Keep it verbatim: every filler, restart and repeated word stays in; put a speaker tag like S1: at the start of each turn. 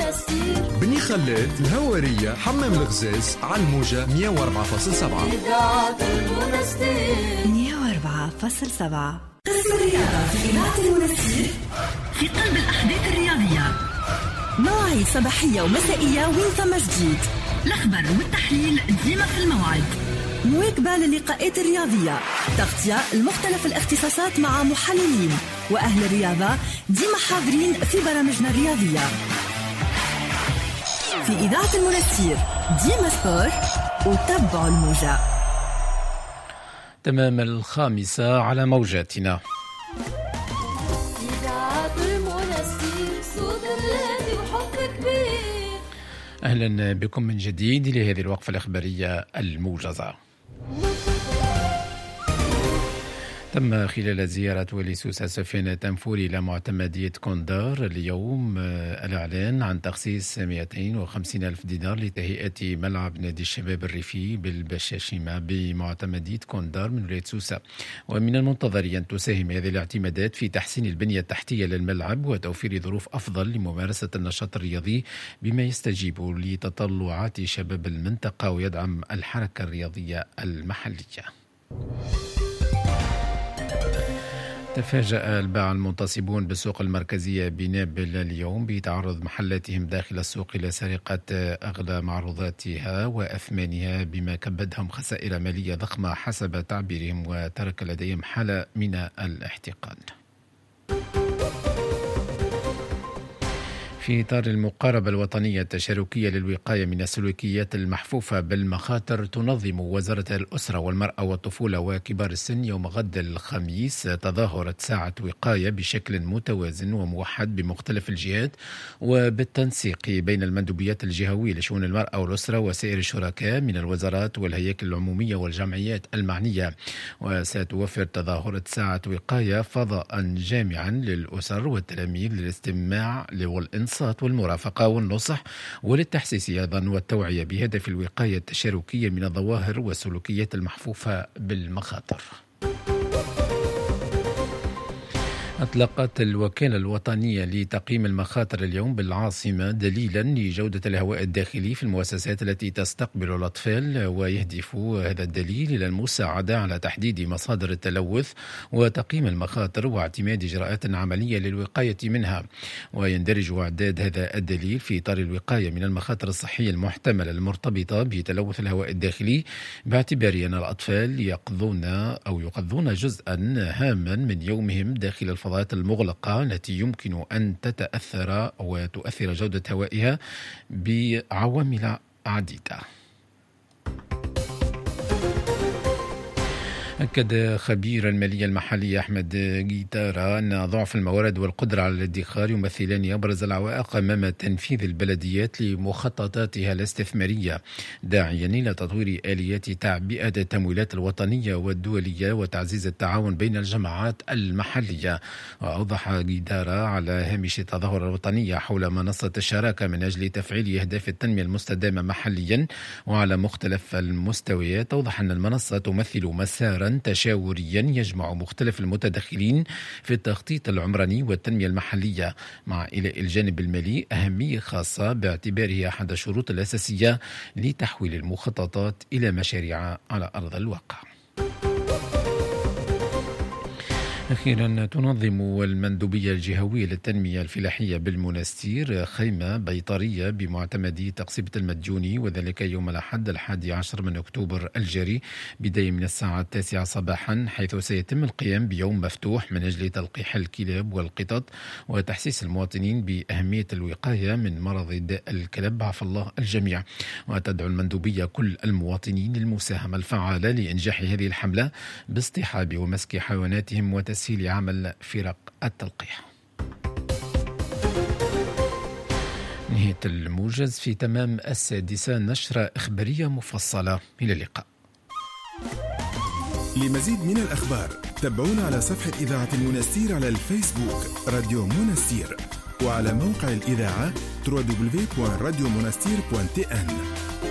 S1: المنستير.
S2: بني خلاد، الهوارية، حمام الغزاز، على الموجة مية وأربعة فاصلة سبعة.
S1: إذاعة المنستير
S3: مية وأربعة فاصلة سبعة. قسم الرياضة في إذاعة المنستير في قلب الأحداث الرياضية. مواعيد صباحية ومسائية وين ثم جديد. الأخبار والتحليل ديما في الموعد. مواكبة للقاءات الرياضية. تغطية لمختلف الاختصاصات مع محللين وأهل الرياضة ديما حاضرين في برامجنا الرياضية. في إذاعة المنستير ديما سبور وتابعوا الموجة.
S4: تمام الخامسة على موجاتنا.
S1: إذاعة المنستير صوت الهادي وحب كبير.
S4: أهلا بكم من جديد لهذه الوقفة الإخبارية الموجزة. تم خلال زيارة ولي سوسة سفينة تنفوري إلى معتمدية كوندار اليوم الإعلان عن تخصيص مئتين وخمسين ألف دينار لتهيئة ملعب نادي الشباب الريفي بالبشاشمة بمعتمدية كوندار من ولاية سوسة. ومن المنتظر أن تساهم هذه الاعتمادات في تحسين البنية التحتية للملعب وتوفير ظروف أفضل لممارسة النشاط الرياضي بما يستجيب لتطلعات شباب المنطقة ويدعم الحركة الرياضية المحلية. تفاجأ الباعة المنتصبون بالسوق المركزية بنابل اليوم بتعرض محلاتهم داخل السوق إلى سرقة أغلى معروضاتها وأثمانها بما كبدهم خسائر مالية ضخمة حسب تعبيرهم وترك لديهم حالة من الاحتقان. في إطار المقاربة الوطنية التشاركية للوقاية من السلوكيات المحفوفة بالمخاطر، تنظم وزارة الأسرة والمرأة والطفولة وكبار السن يوم غد الخميس تظاهرة ساعة وقاية بشكل متوازن وموحد بمختلف الجهات وبالتنسيق بين المندوبيات الجهوية لشؤون المرأة والأسرة وسائر الشركاء من الوزارات والهياكل العمومية والجمعيات المعنية. وستوفر تظاهرة ساعة وقاية فضاء جامعا للأسر والتلاميذ للاستماع والإنصات والمرافقة والنصح وللتحسيس أيضا والتوعية بهدف الوقاية التشاركية من الظواهر والسلوكيات المحفوفة بالمخاطر. أطلقت الوكالة الوطنية لتقييم المخاطر اليوم بالعاصمة دليلا لجودة الهواء الداخلي في المؤسسات التي تستقبل الأطفال، ويهدف هذا الدليل إلى المساعدة على تحديد مصادر التلوث وتقييم المخاطر واعتماد إجراءات عملية للوقاية منها. ويندرج إعداد هذا الدليل في إطار الوقاية من المخاطر الصحية المحتملة المرتبطة بتلوث الهواء الداخلي، باعتبار أن الأطفال يقضون أو يقضون جزءا هاما من يومهم داخل الفضاء الفضاءات المغلقة التي يمكن أن تتأثر وتؤثر جودة هوائها بعوامل عديدة. أكد خبير المالية المحلية أحمد جيتارا أن ضعف الموارد والقدرة على الادخار يمثلان أبرز العوائق أمام تنفيذ البلديات لمخططاتها الاستثمارية، داعيا إلى تطوير آليات تعبئة التمويلات الوطنية والدولية وتعزيز التعاون بين الجماعات المحلية. وأوضح جيتارا على هامش التظاهرة الوطنية حول منصة الشراكة من أجل تفعيل أهداف التنمية المستدامة محليا وعلى مختلف المستويات، أوضح أن المنصة تمثل مسارا تشاوريا يجمع مختلف المتدخلين في التخطيط العمراني والتنمية المحلية، مع إلى الجانب المالي أهمية خاصة باعتباره أحد الشروط الأساسية لتحويل المخططات إلى مشاريع على أرض الواقع. أخيرا، تنظم المندوبية الجهوية للتنمية الفلاحية بالمنستير خيمة بيطرية بمعتمدية تقصيبة المدجوني، وذلك يوم الأحد الحادي عشر من أكتوبر الجاري بداية من الساعة التاسعة صباحا، حيث سيتم القيام بيوم مفتوح من أجل تلقيح الكلاب والقطط وتحسيس المواطنين بأهمية الوقاية من مرض داء الكلب عفى الله الجميع. وتدعو المندوبية كل المواطنين للمساهمة الفعالة لإنجاح هذه الحملة باصطحاب ومسك حيواناتهم وتسهيل تسهيل عمل فرق التلقيح. نهاية الموجز في تمام السادسة، نشرة إخبارية مفصلة. إلى اللقاء.
S5: لمزيد من الأخبار تابعونا على صفحة إذاعة المنستير على الفيسبوك راديو منستير، وعلى موقع الإذاعة دبليو دبليو دبليو دوت راديو منستير دوت تي إن.